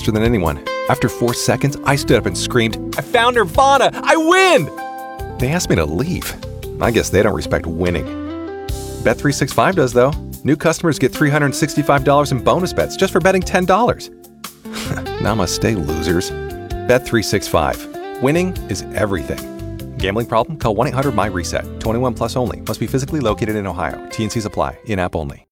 faster than anyone. After 4 seconds, I stood up and screamed, "I found Nirvana! I win!" They asked me to leave. I guess they don't respect winning. Bet365 does, though. New customers get $365 in bonus bets just for betting $10. Namaste, losers. Bet365. Winning is everything. Gambling problem? Call 1-800-MY-RESET. 21 plus only. Must be physically located in Ohio. T&Cs apply. In-app only.